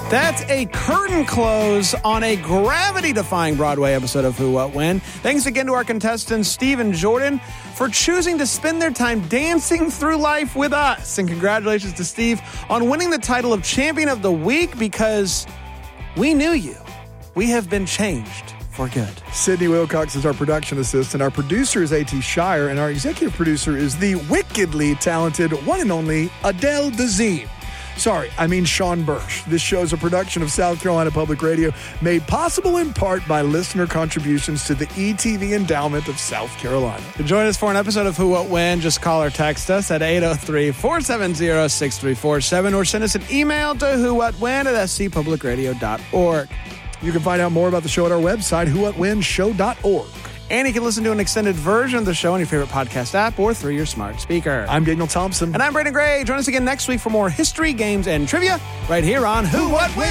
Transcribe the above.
That's a curtain close on a gravity-defying Broadway episode of Who, What, When. Thanks again to our contestants, Steve and Jordan, for choosing to spend their time dancing through life with us. And congratulations to Steve on winning the title of Champion of the Week, because we knew you. We have been changed for good. Sydney Wilcox is our production assistant. Our producer is A.T. Shire, and our executive producer is the wickedly talented one and only Adele Dazeem. Sorry, I mean Sean Birch. This show is a production of South Carolina Public Radio, made possible in part by listener contributions to the ETV Endowment of South Carolina. To join us for an episode of Who, What, When, just call or text us at 803-470-6347 or send us an email to whowhatwhen@scpublicradio.org. You can find out more about the show at our website, whowhatwhenshow.org. And you can listen to an extended version of the show on your favorite podcast app or through your smart speaker. I'm Daniel Thompson. And I'm Brandon Gray. Join us again next week for more history, games, and trivia right here on Who, What, When.